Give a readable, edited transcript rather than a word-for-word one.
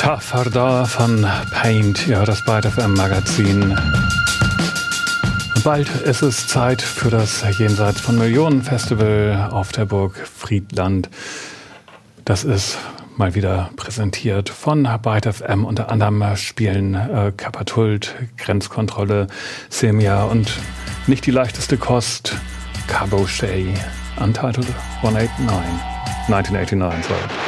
Farda von Paint, ja, das Byte FM Magazin. Und bald ist es Zeit für das Jenseits von Millionen Festival auf der Burg Friedland. Das ist mal wieder präsentiert von Byte FM. Unter anderem spielen Kapatult, Grenzkontrolle, Semia und nicht die leichteste Kost, Cabo Shay, Untitled 189, 1989, sorry.